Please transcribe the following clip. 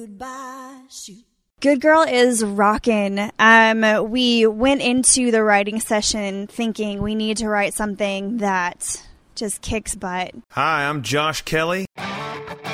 Goodbye, shoot. Good Girl is rockin'. We went into the writing session thinking we need to write something that just kicks butt. Hi, I'm Josh Kelly.